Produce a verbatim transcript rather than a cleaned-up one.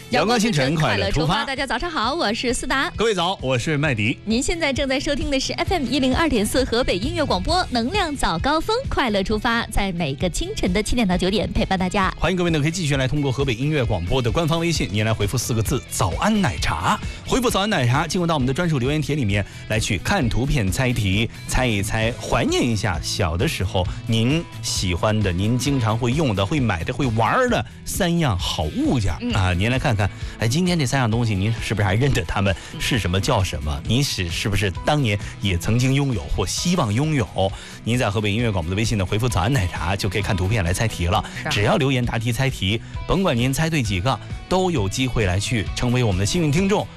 阳光清晨，快乐出发。 大家早上好，我是思达。 各位早，我是麦迪。 您现在正在收听的是 F M 一零二点四河北音乐广播，能量早高峰，快乐出发，在每个清晨的七点到九点陪伴大家。 欢迎各位呢，可以继续来通过河北音乐广播的官方微信，您来回复四个字“早安奶茶”，回复“早安奶茶”，进入到我们的专属留言帖里面来去看图片猜题，猜一猜，怀念一下小的时候您喜欢的、您经常会用的、会买的、会玩的三样好物件、嗯、啊！您来看看，哎，今天这三样东西，您是不是还认得它们是什么叫什么？您是是不是当年也曾经拥有或希望拥有？您在河北音乐广播的微信呢回复“早安奶茶”就可以看图片来猜题了。只要留言答题猜题，甭管您猜对几个，都有机会来去成为我们的幸运听众，